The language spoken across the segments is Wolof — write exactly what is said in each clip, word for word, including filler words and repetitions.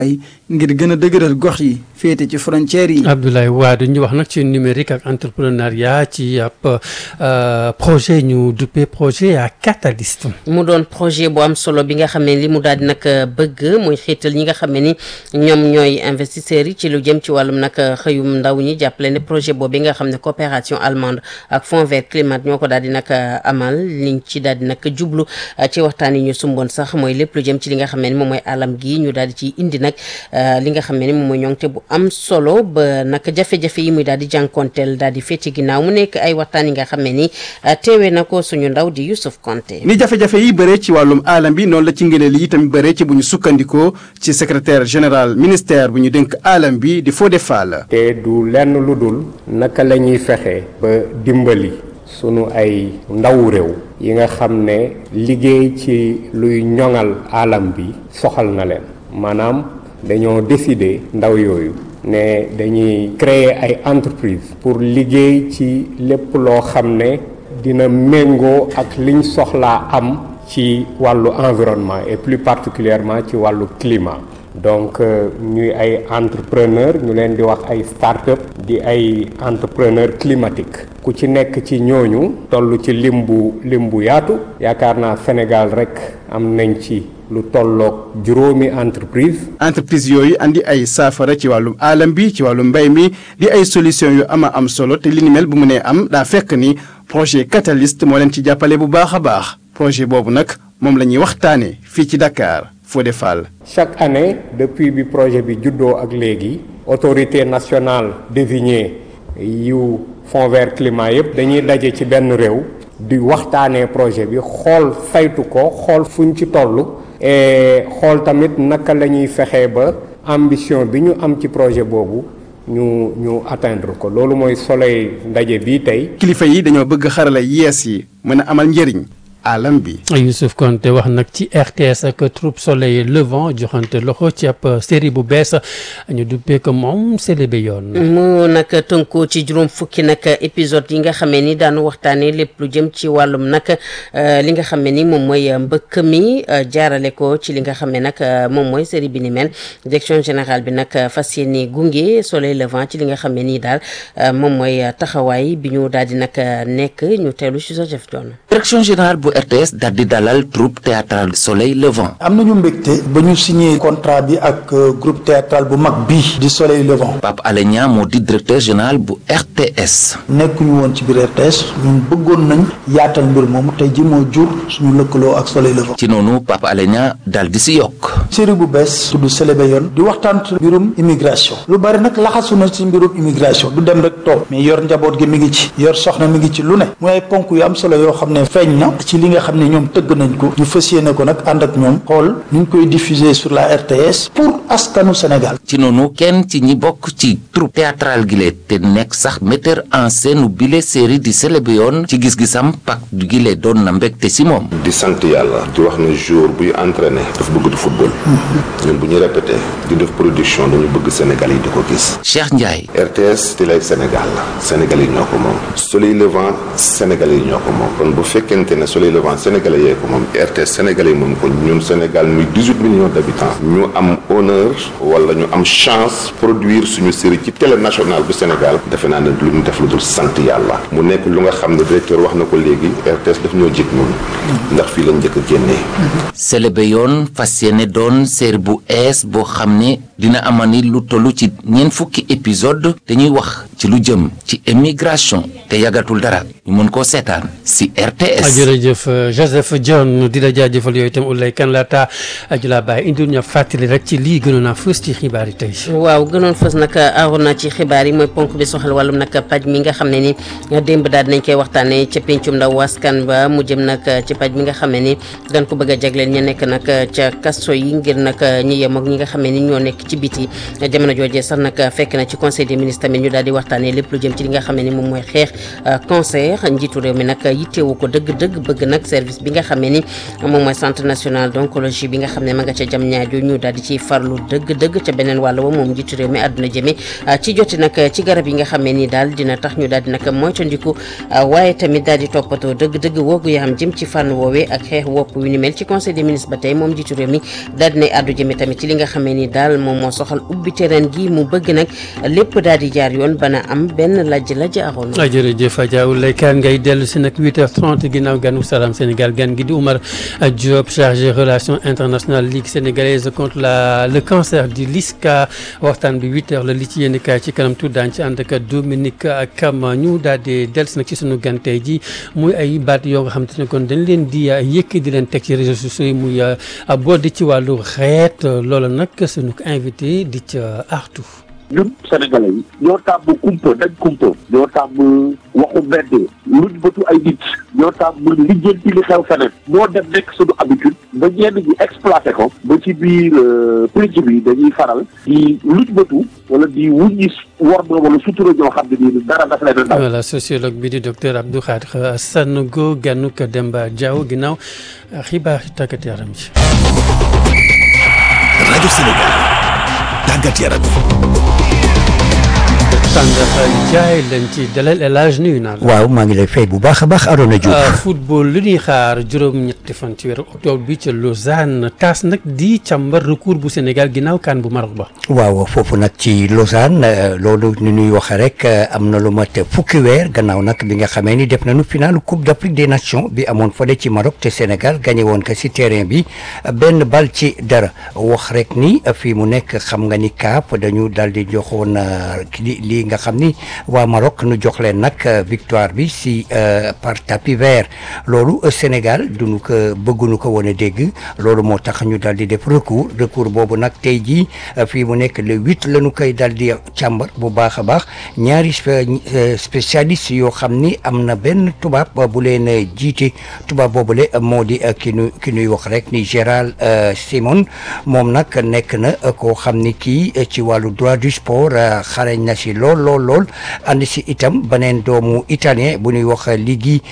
ay ngir gën a dëgëral gox yi féete ci frontières yi. Abdoulaye Wade ñu wax nag ci numérique ak entrepreneuriat ci ab projet ñu duppee projet à Catalyst. mu doon projet bu am solo bi nga xam ne li mu daal di nag bëgg muy xiital ñi nga xam ne ni ñoom ñooy investisseurs yi ci lu jëm ci wàllum nag xëyum ndaw ñi jàppale ne projet boobu nga xam ne coopération allemande ak Fonds vert climat ñoo ko daal di nag amal liñ ci daal di nag jublu ci waxtaan yi ñu sumboon sax mooy lépp lu jëm ci li nga xam ne ni moom mooy alam gi ñu daal di ci indi nag li nga xam ne ni moom mooy ñoŋte bu am solo ba nag jafe-jafe yi muy daal di jànkonteel daal di féeti ginnaaw mu nekk ay waxtaan yi nga xam ne ni teewee na ko suñu ndaw di Youssouf Konté. ni jafe-jafe yi bëree ci wàllum alam bi noonu la ci ngëneel yi tamit bëree ci bu ñu sukkandikoo ci secrétaire général ministère bu ñu dénk alam bi di Fodé Fall. te du lenn lu dul naka la ñuy fexe ba dimbali sunu ay ndawu réew yi nga xam ne liggéey ci luy ñoŋal alam bi soxal na leen maanaam dañoo décider ndaw yooyu ne dañuy créer ay entreprise pour liggéey ci lépp loo xam ne dina méngoo ak liñ soxlaa am ci wàllu environnement et plus particulièrement ci wàllu climat donc ñuy ay entrepreneur ñu leen di wax ay start-up di ay entrepreneur climatique ku ci nekk ci ñooñu toll ci lim bu lim bu yaatu yaakaar naa Sénégal rek am nañ ci lu tolloog juróomi entreprise entreprise yooyu andi ay saafara ci wàllum alam bi ci wàllum mbay mi di ay solution yu ama am solo te li ni mel bu mu nee am daa fekk ni projet Catalyst moo leen ci jàppale bu baax a baax projet boobu nag moom la ñuy waxtaanee fii ci Dakar Fodé Fall. chaque année depuis bi projet bi juddoo ak léegi autorité nationale désignée yu Fonds vert climat yëpp dañuy daje ci benn réew di waxtaanee projet bi xool saytu ko xool fuñ ci toll et xool tamit naka la ñuy fexee ba ambition bi ñu am ci projet boobu ñu ñu atteindre ko loolu mooy soleil ndaje bii tey. kilifa yi dañoo bëgg xarala yees yi mën a amal njëriñ alam bi. Youssouf Konté wax nag ci R T S ak troupe soleil levant joxante loxo ci ab série bu bees ñu duppee ko moom Selebe yoon. mu nag tënkoo ci juróom fukki nag épisode yi nga xamee ni daanu waxtaanee lépp lu jëm ci wàllum nag li nga xam ne ni moom mooy mbëkk mi jaarale ko ci li nga xam ne nag moom mooy série bi ni mel direction générale bi nag fas yéene gunge soleil levant ci li nga xam ne nii daal moom mooy taxawaay bi ñu daal di nag nekk ñu teelu ci Joseph Dione. direction générale bu R T S daal di dalal troupe théâtrale soleil levant. am nañu mbégte ba ñu signé contrat bi ak groupe théâtral bu mag bii di soleil levant. Pape Alé Niang moo di directeur général bu R T S. nekkuñu woon ci biir R T S ñun bëggoon nañ yaatal mbir moomu tey ji moo jur suñu lëkkaloo ak soleil levant. ci noonu Pape Alé Niang daal di si yokk. série bu bees tudd Selebe yoon di waxtaan mbirum immigration lu bari nag laxasu na ci mbirum immigration du dem rek toog mais yor njaboot gi mi ngi ci yor soxna mi ngi ci lu ne muy ay ponk yu am solo yoo xam ne feeñ na ci li nga xam ne ñoom tëgg nañ ko ñu fas yéene ko nag ànd ak ñoom xool ni ñu koy diffuser sur la R T S pour askanu Sénégal. ci noonu kenn ci ñi bokk ci troupe théâtrale gile te nekk sax metteur en scène bile série di Selebe yoon ci gis-gisam pak gile doon na mbégte si moom. di sant yàlla di wax ne jour buy entraîné dafa bëgg di football. ñun bu ñu répété di def production dañu bëgg Sénégal yi di ko gis. Cheikh Ndiaye. R T S di lay Sénégal la Sénégal yi ñoo ko moom. soleil levant Sénégal yi ñoo ko moom. kon bu fekkente ne soleil levant Sénégalais yee ko moom R T S Sénégalais yi moom ko ñun Sénégal muy dix-huit millions d'habitants ñu am honneur wala ñu am chance produire suñu série ci télé nationale bu Sénégal defe naa ne lu ñu def lu dul sant yàlla mu nekk lu nga xam ne directeur wax na ko léegi R T S daf ñoo jig ñun ndax fii lañ njëkk a génnee. Selebe yoon fas yéene doon série bu ees boo xam ne dina amani lu tollu ci ñeent fukki épisode dañuy wax ci lu jëm ci immigration te yàggatul dara ñu mën koo seetaan si R T S. jërëjëf Joseph Dione di la jaajëfal yooyu itam Oulaye Kane laata ju laa bàyyi indil ñu fàttali rek ci lii gënoon a fës ci xibaar yi tey. waaw gënoon fës nag aaroon na ci xibaar yi mooy ponk bi soxal wàllum nag paj mi nga xam ne ni démb daal dinañ koy waxtaanee ca pencum ndaw askan ba mu jëm nag ci paj mi nga xam ne ni dañ ko bëgg a jagleel ñu nekk nag ca kaso yi ngir nag ñi yem ak ñi nga xam ne ni ñoo nekk ci biti jamono joojee sax nag fekk na ci conseil des ministres tamit ñu daal di waxtaanee lépp lu jëm ci li nga xam ne ni moom mooy xeex cancer njiitu réew mi nag yittewu ko dëgg-dëgg bëgg nag service bi nga xam ne ni moom mooy centre national d'oncologie bi nga xam ne ma nga ca jam ñaajo ñu daal di ciy farlu dëgg-dëgg ca beneen wàll wa moom njiitu réew mi àdduna jëme ci joti nag ci garab yi nga xam ne ni daal dina tax ñu daal di nag moytandiku waaye tamit daal di toppatoo dëgg-dëgg woogu yaram jëm ci fànn woowee ak xeex wopp wi ni mel ci conseil des ministres ba tey moom njiitu réew mi daal dinay àddu jëme tamit ci li nga xam ne ni daal moom moo soxal ubbi terrain gi mu bëgg nag lépp daal di jaar yoon bana am benn lajj lajj aroon. jërëjëf Diaw lay kaan ngay dellu si nag huit heures trente ginnaaw ganu Salam Sénégal gan gi di Oumar Diop chargé relations internationales Ligue sénégalaise contre la le cancer du LISCA waxtaan bi huit heures la li ci yéen kaay ci kanam tuut daan ci ànd ak Dominique Kama ñu daal di dellu si nag ci sunu gan tey ji muy ay baat yoo nga xam te ne kon dañ leen di yëkk di leen teg ci réseaux sociaux yi muy boole ci wàllu xeet loolu nag sunu invité di ca artu. ñun sénégalais yi ñoo tàmm kumpa dañ kumpa ñoo tàmm waxu mbedd luñ bëtu ay nit ñoo tàmm lijjanti li xew feneen moo dem nekk suñu habitude ba ñenn ñi exploité ko ba ci biir pénc bi dañuy faral di luñ bëtu wala di wuññi war ma wala sutura ñoo xam ne nii dara daf leen ndaw. voilà sociologue bi di docteur Abdou Khadre Sanogo Ganouka Demba Diaw ginnaaw xibaar tàggat yaram ci rajo Sénégal tàggat yaram Tandakha Ndiaye lañ ci dalal El Hadj nuyu naa la. waaw maa ngi lay fay bu baax a baax Arona Diouf. football lu ñuy xaar juróom-ñetti fan ci weeru octobre bi ca Lausanne taas nag di càmbar recours bu Sénégal ginnaaw kan bu Maroc ba. waaw foofu nag ci Lausanne loolu ni ñuy waxee rek am na lu mat fukki weer gannaaw nag bi nga xamee ni def nañu final Coupe d'Afrique des Nations bi amoon fële ci Maroc te Sénégal gagné woon ko si terrain bi benn bal ci dara wax rek ni fii mu nekk xam nga ni kaaf dañu daal di joxoon li nga xam ni waa Maroc nu jox leen nag victoire bi si par tapis vert loolu Sénégal duñu ko bëgguñu ko woon a dégg loolu moo tax ñu daal di def recours recours boobu nag tey jii fii mu nekk le huit la ñu koy daal di càmbar bu baax a baax ñaari spécialiste yoo xam ni am na benn tubaab bu leen jiite tubaab boobule moo di ki nu ki nuy wax rek ni Gérald Simon moom nag nekk na koo xam ni kii ci wàllu droit du sport xarañ na si lool lool lool ànd si itam beneen doomu italien bu ñuy wax Luigi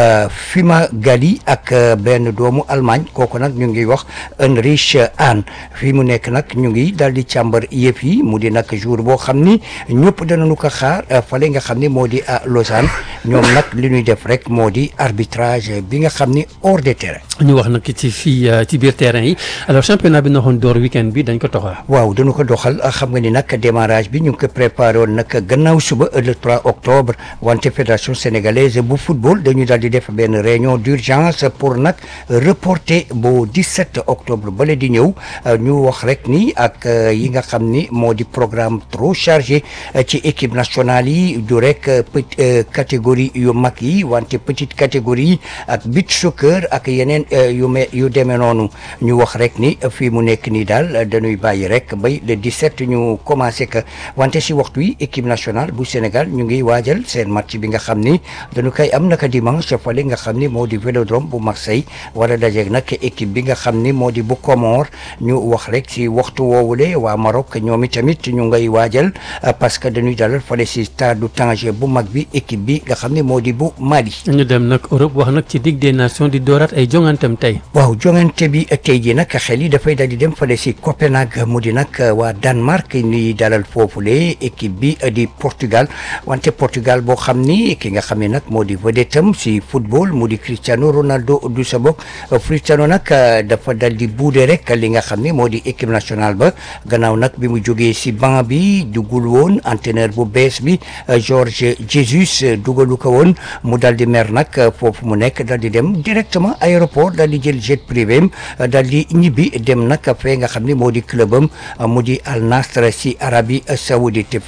Fumagalli ak benn doomu Allemagne kooku nag ñu ngi wax Heinrich Hahn fii mu nekk nag ñu ngi daal di càmbar yëf yi mu di nag jour boo xam ni ñëpp danañu ko xaar fale nga xam ni moo di à Lausanne ñoom nag li ñuy def rek moo di arbitrage bi nga xam ni hors de terrain. ñu wax nag ci fii ci biir terrain yi alors championnat bi na xoon door week-end bi dañ ko toxal. waaw dañu ko doxal xam nga ni nag démarrage bi ñu ngi ko préparé woon nag gannaaw suba le trois octobre wante fédération sénégalaise bu football dañu daal di def benn réunion d'urgence pour nag reporter bu dix-sept octobre bale di ñëw ñu wax rek ni ak yi nga xam ni moo di programme trop chargé ci équipe nationale yi du rek petit catégorie yu mag yi wante petite catégorie yi ak beach soccer ak yeneen yu me yu demee noonu ñu wax rek ni fii mu nekk nii daal dañuy bàyyi rek bay le dix-sept ñu commencé que wante si waxtu yi équipe nationale bu Sénégal ñu ngi waajal seen match bi nga xam ni dañu koy am naka dimanche fale nga xam ni moo di Vélodrome bu Marseille wala dajeeg nag équipe bi nga xam ni moo di bu Comores ñu wax rek si waxtu woowule waa Maroc ñoom itamit ñu ngay waajal parce que dañuy dalal fale si stade du Tanger bu mag bi équipe bi nga xam ni moo di bu Mali. ñu dem nag Europe wax nag ci Ligue des Nations di dooraat ay jongantam tey. waaw jongante bi tey jii nag xel yi dafay daal di dem fale si Copenhague mu di nag waa Danemark ñuy dalal foofule équipe bi di Portugal wante Portugal boo xam ni ki nga xam ne nag moo di vedette am si football mu di Cristiano Ronaldo du sa bokk Cristiano nag dafa dal di buude rek li nga xam ne moo di équipe nationale ba gannaaw nag bi mu jógee si banc bi dugul woon entraîneur bu bees bi Jorge Jesus dugalu ko woon mu dal di mer nag foofu mu nekk dal di dem directement aéroport dal di jël jet privé am dal di ñibbi dem nag fee nga xam ne moo di club am mu di Al Nassr si Arabie Saoudite fii mu nekk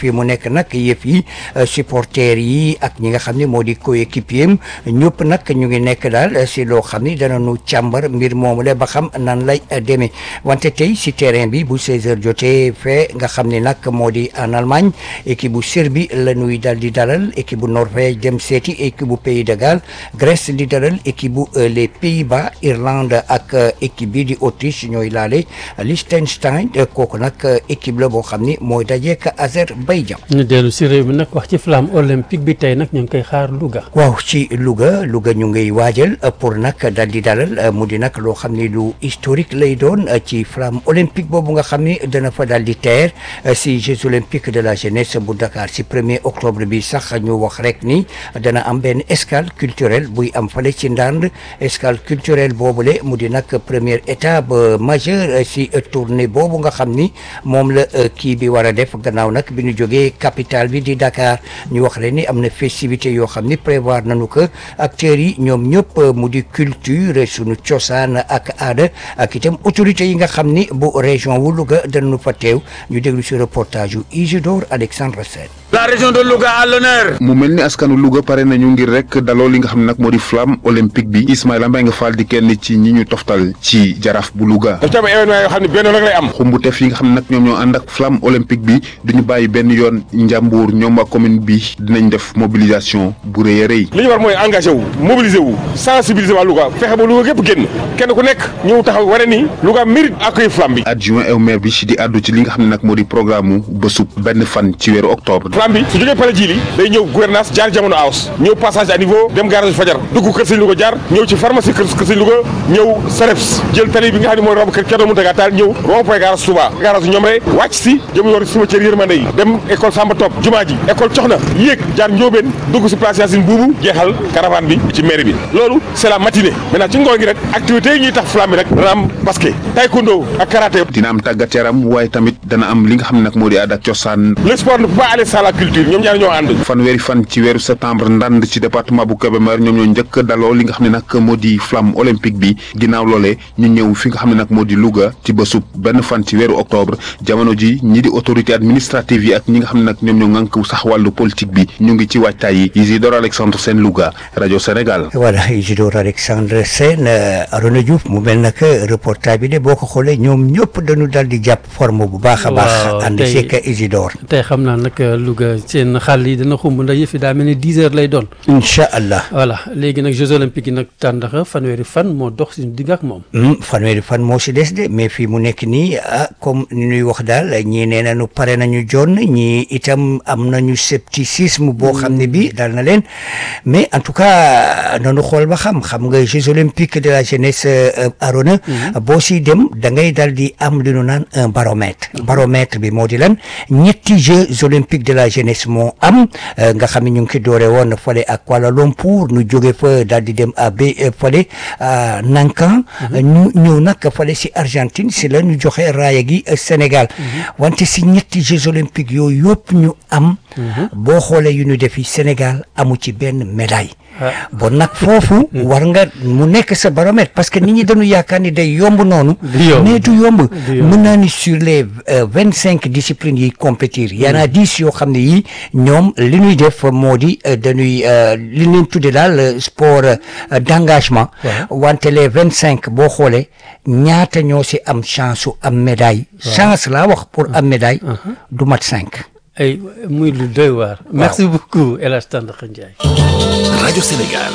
fekk nag yëf yi supporters yi ak ñi nga xam ne moo di coéquipier am ñëpp nag ñu ngi nekk daal si loo xam ni danañu càmbar mbir moomu la ba xam nan lay demee wante tey si terrain bi bu seize heures jotee fee nga xam ne nag moo di en Allemagne équipe bu Serbie la ñuy dal di dalal équipe bu Norvège dem seeti équipe bu Pays de Galles Grèce di dalal équipe bu les Pays-Bas Irlande ak équipe bi di Autriche ñooy laale Liechtenstein kooku nag équipe la boo xam ni mooy dajeek Azerbaïdjan. ñu dellu si réew mi nag wax ci flamme olympique bi tey nag ñu ngi koy xaar Louga. waaw ci Louga Louga ñu ngay waajal pour nag dal di dalal mu di nag loo xam ni lu historique lay doon ci flamme olympique boobu nga xam ni dana fa dal di teer si Jeux olympiques de la jeunesse bu Dakar si premier octobre bi sax ñu wax rek ni dana am benn escale culturelle buy am fale ci Ndande escale culturelle boobule mu di nag première étape majeure si tournée boobu nga xam ni moom la kii bi war a def gannaaw nag bi ñu jógee capitale bi di Dakar ñu wax leen ni am na festivité yoo xam ni prévoir nañu ko acteurs yi ñoom ñëpp mu di culture sunu cosaan ak aada ak itam autorités yi nga xam ni bu région wu Louga danañu fa teew ñu déglu si reportage yu Isidore Alexandre Sène. La région de Louga à l'honneur. mu mel ni askanu Louga pare nañu ngir rek daloo li nga xam ne nag moo di flamme olympique bi Ismaïla Mbengue Fall di kenn ci ñi ñu toftal ci jaraaf bu Louga. daf ci am événement yoo xam ne benn rek lay am. xumbuteef yi nga xam ne nag ñoom ñoo ànd ak flamme olympique bi duñu bàyyi benn yoon Njàmbur ñoom waa commune bi dinañ def mobilisation bu rëy a rëy. li ñu war mooy engagé wu mobiliser wu sensibiliser waa Louga fexe ba Louga gépp génn kenn ku nekk ñëw taxaw wane ni Louga mérite accueillir flamme bi. adjoint au maire bi di àddu ci li nga xam ne nag moo di programme mu bésub benn fan ci weeru octobre. flamme bi su jógee pare ji li day ñëw gouvernance jaar jamono aws ñëw passage à niveau dem garage fajar dugg kër Sëñ Louga jaar ñëw ci pharmacie kër Sëñ Louga ñëw Sareps jël tali bi nga xam ne mooy romb kër Thierno Mountaga Tall ñëw rond point garage Touba garage ñoom rek wàcc si jëm yor cimetière Yërmande yi dem école Samba Top jumaa ji école Coxna yéeg jaar Njóobeen dugg si place Yacine Boubou jeexal caravane bi ci mairie bi loolu c'est la matinée maintenant ci ngoon gi rek activités yi ñuy tax flamme bi rek dana am basket taekwondo ak karaté. dina am tàggat yaram waaye tamit dana am li nga xam ne nag moo di aada ak cosaan. le sport ne peut pas aller sans la culture ñoom ñaar ñoo ànd. fanweeri fan ci weeru septembre Ndande ci département bu Kébémer ñoom ñoo njëkk daloo li nga xam ne nag moo di flamme olympique bi ginnaaw loolee ñu ñëw fi nga xam ne nag moo di Louga ci bésub benn fan ci weeru octobre jamono ji ñi di autorité administrative yi ak ñi nga xam ne nag ñoom ñoo ŋànk sax wàllu politique bi ñu ngi ci waajtaay yi Isidore Alexandre Sène Louga rajo Sénégal. voilà Isidore Alexandre Sène Arona Diouf mu mel nag reportage bi de boo ko xoolee ñoom ñëpp dañu dal di jàpp forme bu baax a baax. ànd seeg Isidore. tey xam naa nag Louga seen xàll yi dina xumb ndax yëf yi daa mel ni dix heures lay doon. incha allah. voilà léegi nag Jeux olympiques yi nag tàndaxa fanweeri fan moo dox suñu digg ak moom. fanweeri fan moo si des de mais fii mu nekk nii ah comme ni ñuy wax daal ñii nee nañu pare nañu jonn ñii itam am nañu scepticisme boo xam ne bi dal na leen mais en tout cas nañu xool ba xam xam nga Jeux olympiques de la jeunesse Arona boo siy dem da ngay dal di am li ñu naan un baromètre baromètre bi moo di lan ñetti Jeux olympiques de la jeunesse moo am nga xam ne ñu ngi ko doore woon fale ak Kuala Lumpur nu jóge fa daal di dem à ba fale à Nankan ñu ñëw nag fale si Argentine si la ñu joxe raaya gi Sénégal wante si ñetti Jeux olympiques yooyu yëpp ñu am boo xoolee yu ñu defi Sénégal amu ci benn médaille bon nag foofu war nga mu nekk sa baromètre parce que nit ñi dañu yaakaar ni day yomb noonu mais du yomb mën naa ni sur les vingt cinq disciplines yi compétir y en a dix yoo xam ne yi ñoom li ñuy def moo di dañuy li leen tudde daal sport d'engagement wante les vingt cinq boo xoolee ñaata ñoo si am chance su am médaille chance laa wax pour am médaille du mat cinq ay muy lu doy waar. merci beaucoup El Hadj Tandakha Ndiaye. rajo Sénégal.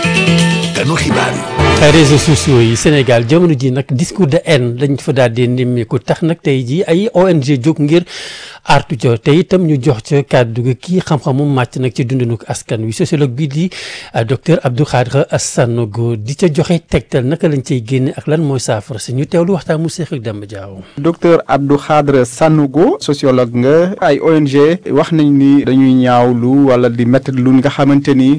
kanu xibaar yi. réseaux sociaux yi Sénégal jamono ji nag discours de haine lañ fa daal di nemmeeku tax nag tey jii ay O N G jóg ngir artu ca te itam ñu jox ca kàddu gi kii xam-xamu màcc nag ci dundinu askan wi sociologue bi di docteur Abdou Khadre Sanogo di ca joxe tegtal naka lañ cay génne ak lan mooy saafara si ñu teewlu waxtaan mu seex ak Demba Diaw. docteur Abdou Khadre Sanogo sociologue nga ay O N G wax nañ ni dañuy ñaawlu wala di mettre lu nga xamante ni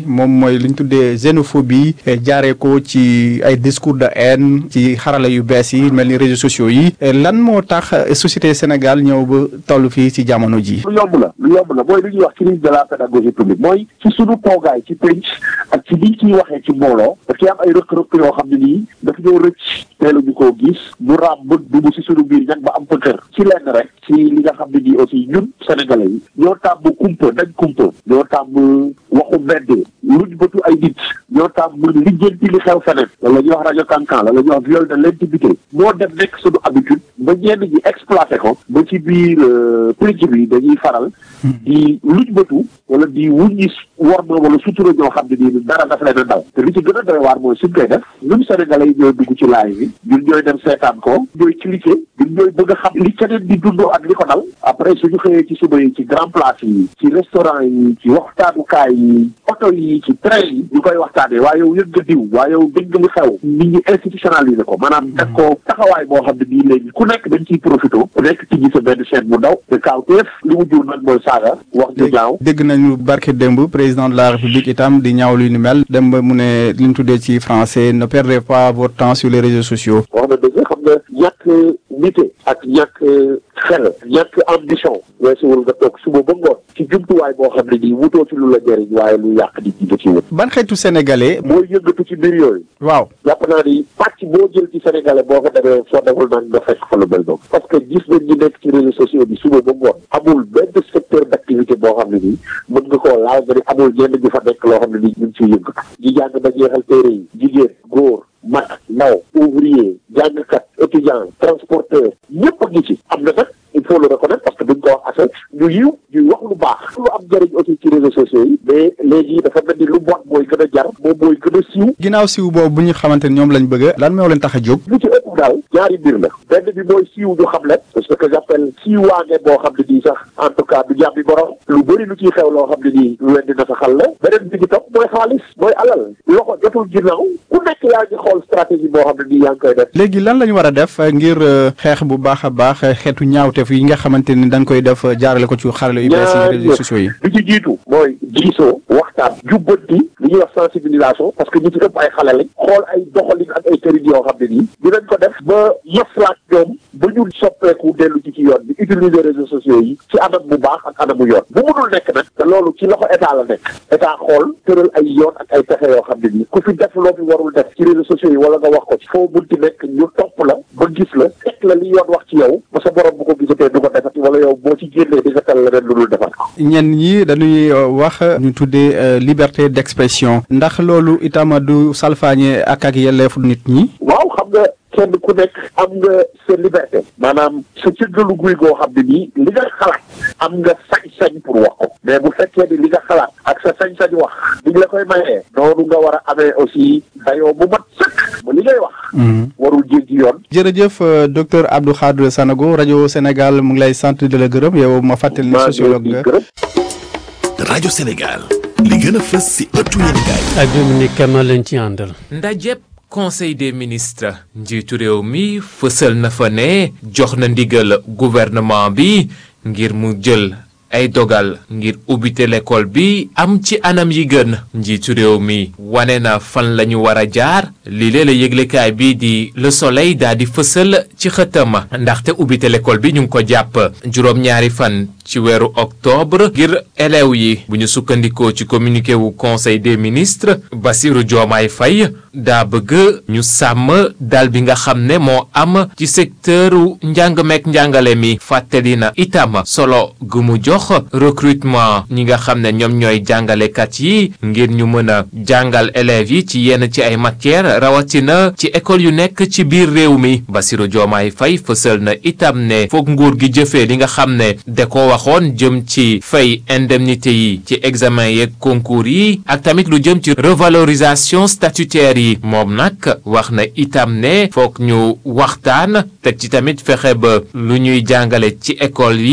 ni moom mooy li ñu tuddee xénophobie jaaree ko ci ay discours de haine ci xarala yu bees yi mel ni réseaux sociaux yi lan moo tax société Sénégal ñëw ba toll fii ci jamono ji. lu yomb la lu yomb la mooy li ñuy wax crise de la pédagogie publique mooy ci sunu toogaay ci penc ak ci liñ ciy waxee ci mbooloo daf ci am ay rëkk-rëkk yoo xam ne nii dafa ñëw rëcc teelu ñu koo gis ñu raam ba dugg si sunu biir ñag ba am fa kër ci lenn rek ci li nga xam ne nii aussi ñun sénégalais yi ñoo tàmm kumpa dañ kumpa ñoo tàmm waxu mbedd luñ bëtu ay nit ñoo tàmm lijjanti li xew feneen wala ñuy wax rajo cancan la la ñuy wax viol de l'intimité moo dem nekk sunu habitude ba ñenn ñi exploité ko ba ci biir pénc bi dañuy faral di luñ bëtu wala di wuññi war ma wala sutura ñoo xam ne nii dara daf leen a dal te li ci gën a doy waar mooy suñ koy def ñun sénégalais yi ñooy dugg ci laay bi ñun ñooy dem seetaan ko ñooy cliquer ñun ñooy bëgg a xam li keneen di dundoo ak li ko dal après suñu xëyee ci suba yi ci grand place yi ci restaurant yi ci waxtaanukaay yi oto yi ci train yi ñu koy waxtaanee waaye yow yëg nga diw waaye yow dégg nga li xew nit ñi institutionnaliser ko maanaam teg ko taxawaay boo xam ne bii léegi ku nekk dañ ciy profité ku nekk ci gis sa benn chaîne bu ndaw te kaawteef li mu jur nag mooy saaga wax ju ñaaw. dégg nañu barke démb président de la république itam di ñaaw lu ni mel dem ba mu ne li ñu tuddee ci français ne perdez pas votre temps sur les réseaux sociaux. wax na dëgg xam nga ñàkk nite ak ñàkk xel ñàkk ambition weesuwul nga toog suba ba ngoon ci jumtuwaay boo xam ne nii wutoo ci lu la jëriñ waaye lu yàq nit ñi da ci wut. ban xeetu sénégalais. mooy yëngatu ci mbir yooyu. waaw jàpp naa ni pàcc boo jël ci sénégalais boo ko demee soo deful nag nga fekk fa lu mel noonu. parce que gis nañ ñi nekk ci réseaux sociaux bi suba ba ngoon amul benn secteur d'activité boo xam ne nii mën nga koo laal nga ni amul ñenn ñu fa nekk loo xam ne nii ñu ngi ciy yëngatu. ñi jàng ba jeexal téere yi jigéen góor mag ndaw ouvrier jàngkat étudiant transporteur ñëpp a ngi ci am na nag il faut le reconnaître parce que duñ ko wax assez ñu yiw ñuy wax lu baax lu am njëriñ aussi ci réseaux sociaux yi mais léegi dafa mel ni lu bon mooy gën a jar moom mooy gën a siiw. ginnaaw siiw boobu bu ñu xamante ni ñoom lañ bëgg lan moo leen tax a jóg. lu ci ëpp daal ñaari mbir la benn bi mooy siiw ñu xam leen c'est ce que j'appelle siiwaange boo xam ne nii sax en tout cas du jàmbi borom lu bëri lu ciy xew loo xam ne nii lu leen dina sa xal la beneen bi ci topp mooy xaalis mooy alal loxo jotul ginnaaw ku nekk yaa ngi xool stratégie boo xam ne nii yaa ngi koy def. léegi lan la ñu war a def ngir xeex bu baax a baax xeetu ñaawteef yi nga xamante ni dañ koy def jaarale ko ci xarale yu bees yi réseaux sociaux yi. li ci jiitu mooy diisoo waxtaan jubbanti li ñuy wax sensibilisation parce que ñi ci ëpp ay xale lañ xool ay doxalin ak ay tërin yoo xam ne nii dinañ ko def ba maslaat ñoom ba ñu soppeeku dellu ci ci yoon bi utiliser réseaux sociaux yi ci anam bu baax ak anamu yoon bu mënul nekk nag te loolu ci loxo état la nekk état xool tëral ay yoon ak ay pexe yoo xam ne nii ku fi def loo fi warul def ci réseaux sociaux yi wala nga wax ko ci foo munti nekk ñu topp la ba gis la teg la li yoon wax ci yow ba sa borom bu ko gisatee du ko defati wala yow boo ci génnee di nga tal leneen lu dul defar ko. ñenn ñi dañuy wax ñu tuddee liberté d'expression ndax loolu itam du salfaañe ak ak yelleefu nit ñi. waaw xam nga kenn ku nekk am nga sa liberté maanaam sa cëggalu guy goo xam ne nii li nga xalaat am nga sañ-sañ pour wax ko mais bu fekkee ni li nga xalaat ak sa sañ-sañ wax li la koy mayee noonu nga war a amee aussi dayoo bu mat sëkk ba li ngay wax warul jéggi yoon. jërëjëf docteur Abdou Khadre Sanogo rajo Sénégal mu ngi lay sant di la gërëm yow ma fàttali ne sociologue nga. rajo Sénégal li gën a fës si ëttu yéenekaay. ak Dominique Kama lañ ci àndal. ndajeb conseil des ministres njiitu réew mi fësal na fa ne jox na ndigal gouvernement bi ngir mu jël ay dogal ngir ubbite l'école bi am ci anam yi gën njiitu réew mi wane na fan la ñu war a jaar lii lee la yëglekaay bi di Le Soleil daal di fësal ci xëtam ndaxte ubbite l'école bi ñu ngi ko jàpp juróom-ñaari fan ci weeru octobre ngir élèves yi bu ñu sukkandikoo ci communiqué wu conseil des ministres Bassirou Diomaye Faye daa bëgg ñu sàmm dal bi nga xam ne moo am ci secteuru njàng meek njàngale mi fàttali na itam solo gu mu jox recrutement ñi nga xam ne ñoom ñooy jàngalekat yi ngir ñu mën a jàngal élèves yi ci yenn ci ay matières rawatina ci école yu nekk ci biir réew mi Bassirou Diomaye Faye fësal na itam ne foog nguur gi jëfee li nga xam ne da ko waxoon jëm ci fay indemnité yi ci examen yeeg concours yi ak tamit lu jëm ci revalorisation statutaire yi moom nag wax na itam ne foog ñu waxtaan teg ci tamit fexe ba lu ñuy jàngale ci école yi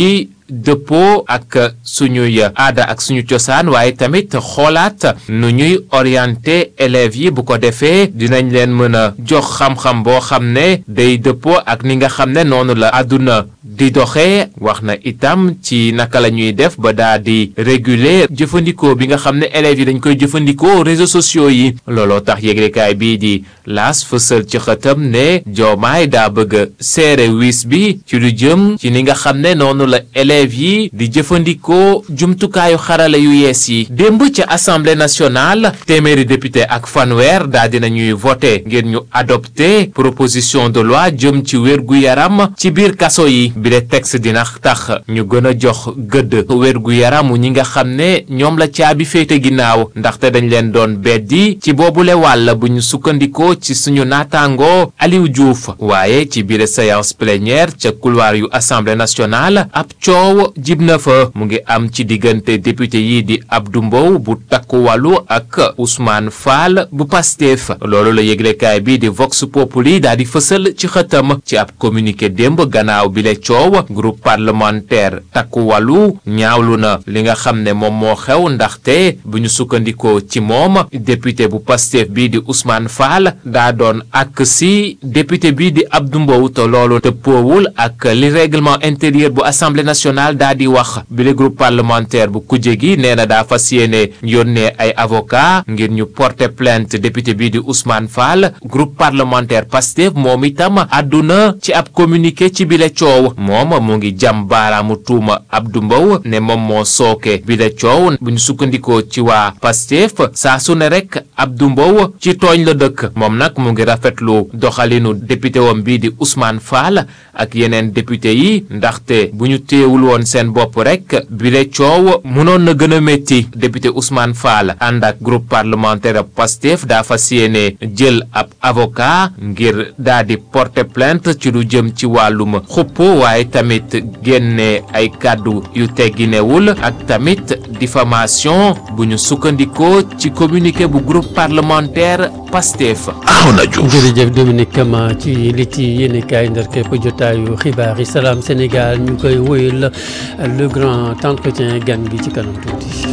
dëppoo ak suñuy aada ak suñu cosaan waaye tamit xoolaat nu ñuy orienté élèves yi bu ko defee dinañ leen mën a jox xam-xam boo xam ne day dëppoo ak ni nga xam ne noonu la àdduna di doxee wax na itam ci naka la ñuy def ba daa di réguler jëfandikoo bi nga xam ne élèves yi dañ koy jëfandikoo réseaux sociaux yi looloo tax yéglekaay bii di laas fësal ci xëtam ne Diomaye daa bëgg a seere wis bi ci lu jëm ci ni nga xam ne noonu la élèves yi di jëfandikoo jumtukaayu xarala yu yees yi démb ca assemblée nationale téeméeri député ak fanweer daa dina ñuy voté ngir ñu adopté proposition de loi jëm ci wérgu yaram ci biir kaso yi bi le texte dina tax ñu gën a jox gëdd wérgu yaramu ñi nga xam ne ñoom la caabi féete ginnaaw ndaxte dañ leen doon beddi ci boobule wàll bu ñu sukkandikoo ci suñu naataangoo Aliou Diouf waaye ci biir séance plénière ca couloir yu assemblée nationale ab coow jib na fa mu ngi am ci diggante député yi di Abdou Mbow bu takku wàllu ak Ousmane Fall bu Pastef loolu la yëglekaay bi di Vox Populi daa di fësal ci xëtam ci ab communiqué démb gannaaw bi le coow groupe parlementaire takku wàllu ñaawlu na li nga xam ne moom moo xew ndaxte bu ñu sukkandikoo ci moom député bu Pastef bii di Ousmane Fall daa doon ak si député bii di Abdou Mbow te loolu tëppoowul ak li règlement intérieur bu assemblée nationale daa di wax bi le groupe parlementaire bu kujje gi nee na daa fas yéene yónnee ay avocat ngir ñu porter plainte député bii di Ousmane Fall groupe parlementaire Pastef moom itam àdduna ci ab communiqué ci bile coow moom mu ngi jam baaraamu tuuma Abdou Mbow ne moom moo sooke bile coow bu ñu sukkandikoo ci waa Pastef saa su ne rek Abdou Mbow ci tooñ la dëkk moom nag mu ngi rafetlu doxalinu député wam bii di Ousmane Fall ak yeneen député yi ndaxte bu ñu téewul woon seen bopp rek bile coow mënoon na gën a métti député Ousmane Fall ànd ak groupe parlementaire Pastef daa fas yéene jël ab avocat ngir daa di porter plainte ci lu jëm ci wàllum xupp waaye tamit génne ay kàddu yu tegginewul ak tamit diffamation bu ñu sukkandikoo ci communiqué bu groupe parlementaire Pastef. jërëjëf Dominique Kama ci li ci yéen kaay ndar képp jotaayu xibaar yi Salam Sénégal ñu koy wóyal le grand entretien gan gi ci kanam tuuti.